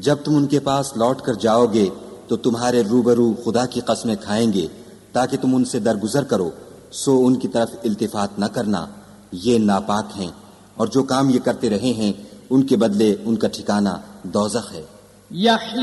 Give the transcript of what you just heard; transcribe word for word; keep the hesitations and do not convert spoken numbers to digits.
जब तुम उनके पास लौट कर जाओगे तो तुम्हारे रूबरू खुदा की कस्में खाएंगे ताकि तुम उनसे दरगुजर करो, सो उनकी तरफ इल्तिफात न करना, ये नापाक हैं, और जो काम ये करते रहे हैं उनके बदले उनका ठिकाना दोज़ख है।